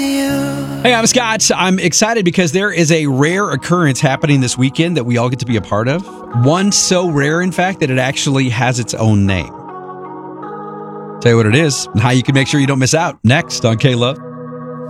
you. Hey, I'm Scott. I'm excited because there is a rare occurrence happening this weekend that we all get to be a part of. One so rare, in fact, that it actually has its own name. Tell you what it is and how you can make sure you don't miss out. Next on K-Love.